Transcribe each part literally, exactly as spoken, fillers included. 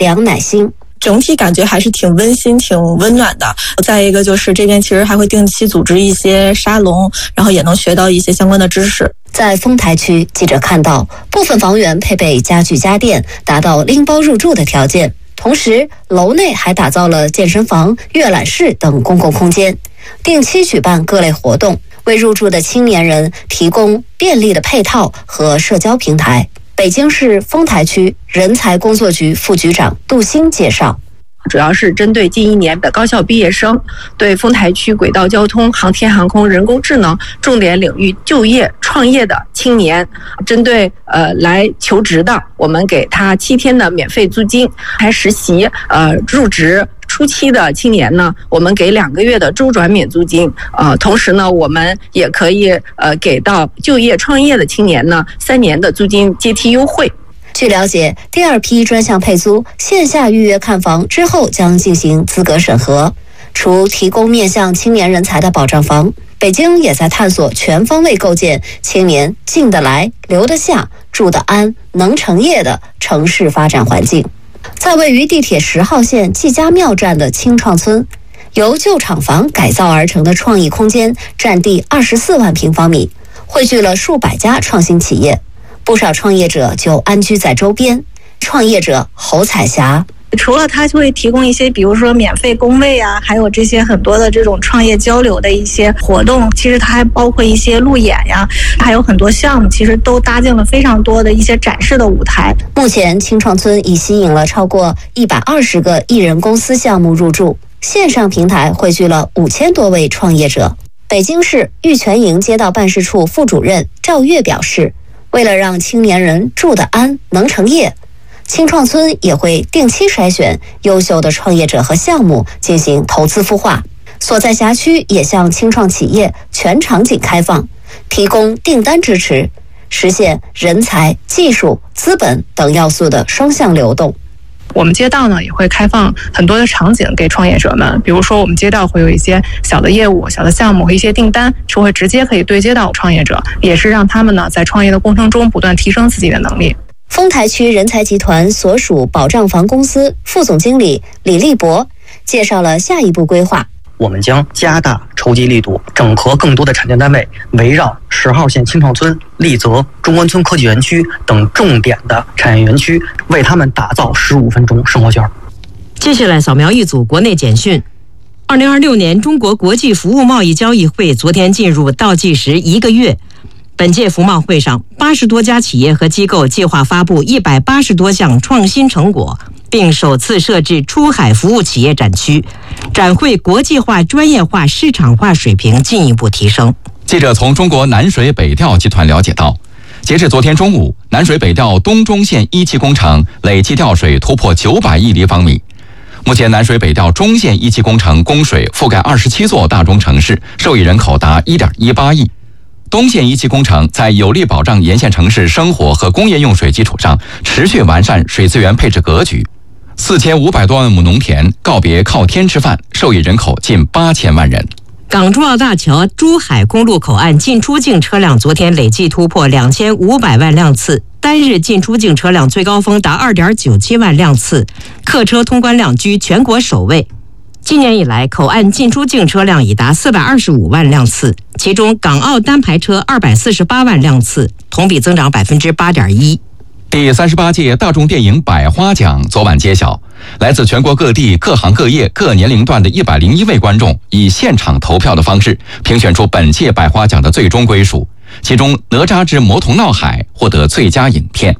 梁乃馨。 整体感觉还是挺温馨、挺温暖的。再一个就是这边其实还会定期组织一些沙龙，然后也能学到一些相关的知识。 在丰台区，记者看到部分房源配备家具家电，达到拎包入住的条件。同时，楼内还打造了健身房、阅览室等公共空间，定期举办各类活动，为入住的青年人提供便利的配套和社交平台。北京市丰台区人才工作局副局长杜鑫介绍， 主要是针对近一年的高校毕业生，对丰台区轨道交通、航天航空、人工智能重点领域就业创业的青年，针对呃来求职的，我们给他七天的免费租金；还实习呃入职初期的青年呢，我们给两个月的周转免租金。呃，同时呢，我们也可以呃给到就业创业的青年呢三年的租金阶梯优惠。 据了解，第二批专项配租线下预约看房之后将进行资格审核。除提供面向青年人才的保障房，北京也在探索全方位构建青年进得来、留得下、住得安、能成业的城市发展环境。在位于地铁十号线季家庙站的青创村，由旧厂房改造而成的创意空间，占地二十四万平方米，汇聚了数百家创新企业。不少创业者就安居在周边。创业者侯彩霞， 除了它会提供一些比如说免费工位啊，还有这些很多的这种创业交流的一些活动，其实它还包括一些路演呀，还有很多项目，其实都搭建了非常多的一些展示的舞台。 目前青创村已吸引了超过一百二十个艺人公司项目入驻，线上平台汇聚了五千多位创业者。北京市玉泉营街道办事处副主任赵月表示，为了让青年人住得安、能成业，青创村也会定期筛选优秀的创业者和项目进行投资孵化。所在辖区也向青创企业全场景开放，提供订单支持，实现人才、技术、资本等要素的双向流动。 我们街道呢也会开放很多的场景给创业者们，比如说我们街道会有一些小的业务、小的项目和一些订单，是会直接可以对接到创业者，也是让他们呢在创业的过程中不断提升自己的能力。 丰台区人才集团所属保障房公司副总经理李立博介绍了下一步规划。 我们将加大筹集力度，整合更多的产业单位，围绕十号线青创村、丽泽、中关村科技园区等重点的产业园区，为他们打造十五分钟生活圈。 接下来扫描一组国内简讯。二零二六年中国国际服务贸易交易会昨天进入倒计时一个月。本届服贸会上，八十多家企业和机构计划发布一百八十多项创新成果，并首次设置出海服务企业展区，展会国际化、专业化、市场化水平进一步提升。 记者从中国南水北调集团了解到，截至昨天中午，南水北调东中线一期工程累计调水突破九百亿立方米。目前，南水北调中线一期工程供水覆盖二十七座大中城市，受益人口达一点一八亿。东线一期工程在有力保障沿线城市生活和工业用水基础上，持续完善水资源配置格局。四千五百多万亩农田告别靠天吃饭，受益人口近八千万人。 港珠澳大桥珠海公路口岸进出境车辆昨天累计突破两千五百万辆次，单日进出境车辆最高峰达二点九七万辆次，客车通关量居全国首位。今年以来，口岸进出境车辆已达四百二十五万辆次，其中港澳单排车二百四十八万辆次，同比增长百分之八点一。 第三十八届大众电影百花奖昨晚揭晓，来自全国各地各行各业各年龄段的一百零一位观众以现场投票的方式评选出本届百花奖的最终归属，其中《哪吒之魔童闹海》获得最佳影片。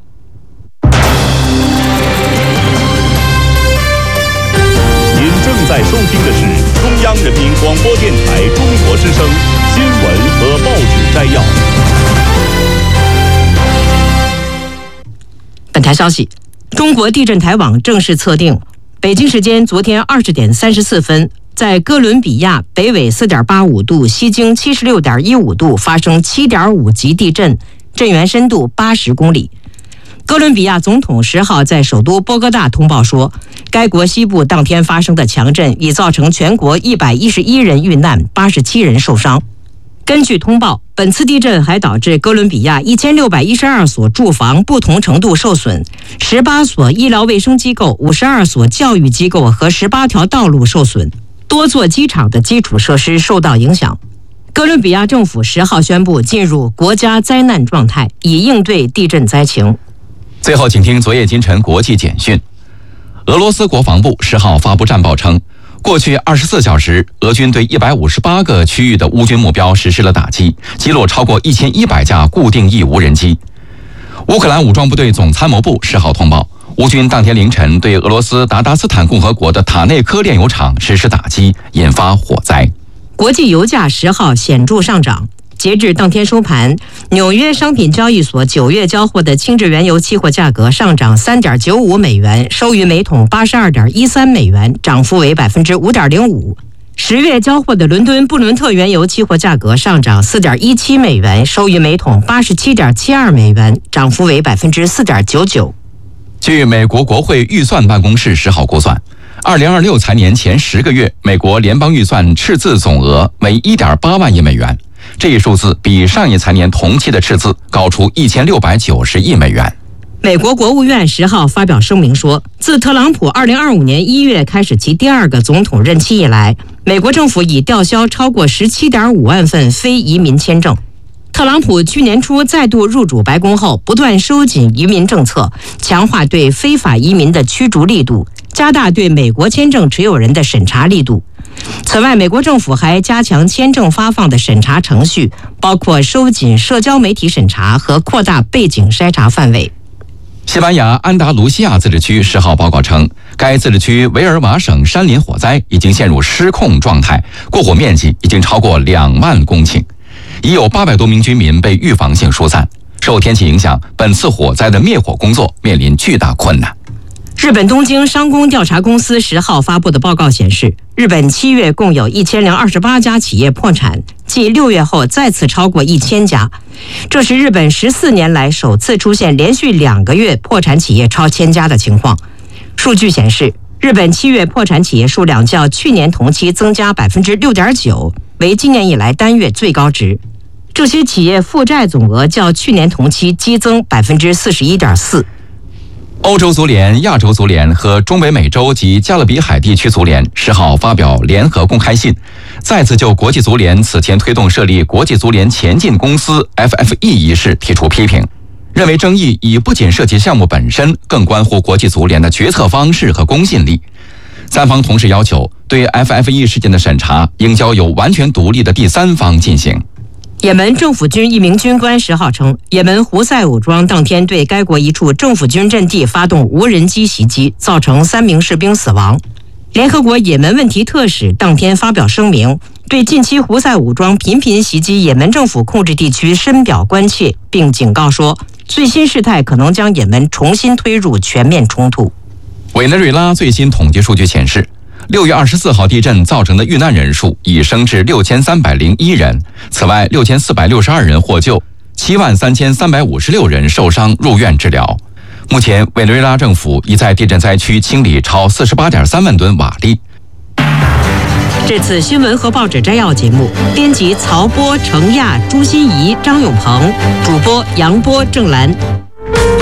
您正在收听的是中央人民广播电台中国之声新闻和报纸摘要。 本台消息，中国地震台网正式测定，北京时间昨天二十点三十四分，在哥伦比亚北纬四点八五度、西经七十六点一五度发生七点五级地震，震源深度八十公里。哥伦比亚总统十号在首都波哥大通报说，该国西部当天发生的强震已造成全国一百一十一人遇难，八十七人受伤。 根据通报，本次地震还导致哥伦比亚一千六百一十二所住房不同程度受损，十八所医疗卫生机构、五十二所教育机构和十八条道路受损，多座机场的基础设施受到影响。哥伦比亚政府十号宣布进入国家灾难状态，以应对地震灾情。 最后，请听昨夜今晨国际简讯。俄罗斯国防部十号发布战报称，过去二十四小时，俄军对一百五十八个区域的乌军目标实施了打击，击落超过一千一百架固定翼无人机。乌克兰武装部队总参谋部十号通报，乌军当天凌晨对俄罗斯达达斯坦共和国的塔内科炼油厂实施打击，引发火灾。 国际油价十号显著上涨。截至当天收盘，纽约商品交易所九月交货的轻质原油期货价格上涨 三点九五美元，收于每桶 八十二点一三美元，涨幅为 百分之五点零五。十月交货的伦敦布伦特原油期货价格上涨 四点一七美元，收于每桶 八十七点七二美元，涨幅为 百分之四点九九。 据美国国会预算办公室十号估算，二零二六财年前十个月，美国联邦预算赤字总额为 一点八万亿美元。这一数字比上一财年同期的赤字高出一千六百九十亿美元。 美国国务院十号发表声明说，自特朗普二零二五年一月开始其第二个总统任期以来，美国政府已吊销超过 十七点五万份非移民签证。特朗普去年初再度入主白宫后，不断收紧移民政策，强化对非法移民的驱逐力度，加大对美国签证持有人的审查力度。此外，美国政府还加强签证发放的审查程序，包括收紧社交媒体审查和扩大背景筛查范围。 西班牙安达卢西亚自治区十号报告称，该自治区维尔瓦省山林火灾已经陷入失控状态，过火面积已经超过两万公顷，已有八百多名居民被预防性疏散。受天气影响，本次火灾的灭火工作面临巨大困难。 日本东京商工调查公司十号发布的报告显示，日本七月共有一千零二十八家企业破产，继六月后再次超过一千家。这是日本十四年来首次出现连续两个月破产企业超千家的情况。数据显示，日本七月破产企业数量较去年同期增加 百分之六点九， 为今年以来单月最高值。这些企业负债总额较去年同期激增 百分之四十一点四。 欧洲足联、亚洲足联和中北美洲及加勒比海地区足联十号发表联合公开信，再次就国际足联此前推动设立国际足联前进公司 F F E 一事提出批评，认为争议已不仅涉及项目本身，更关乎国际足联的决策方式和公信力。三方同时要求，对 F F E 事件的审查应交由完全独立的第三方进行。 也门政府军一名军官十号称，也门胡塞武装当天对该国一处政府军阵地发动无人机袭击，造成三名士兵死亡。联合国也门问题特使当天发表声明，对近期胡塞武装频频袭击也门政府控制地区深表关切，并警告说，最新事态可能将也门重新推入全面冲突。 委内瑞拉最新统计数据显示，六月二十四号地震造成的遇难人数已升至六千三百零一人，此外六千四百六十二人获救，七万三千三百五十六人受伤入院治疗。目前，委内瑞拉政府已在地震灾区清理超 四十八点三万吨瓦砾。 这次新闻和报纸摘要节目，编辑曹波、程亚、朱心怡、张永鹏，主播杨波、郑兰。